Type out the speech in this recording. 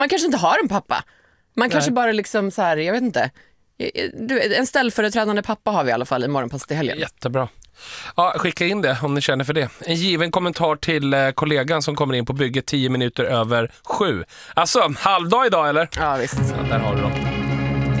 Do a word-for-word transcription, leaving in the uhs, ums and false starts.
Man kanske inte har en pappa. Man Nej. kanske bara liksom så här, jag vet inte. Du, en ställföreträdande pappa har vi i alla fall i Morgonpasset i helgen. Jättebra. Ja, skicka in det om ni känner för det. En given kommentar till eh, kollegan som kommer in på bygget tio minuter över sju. Alltså, halvdag idag eller? Ja, visst. Ja, där har du dem.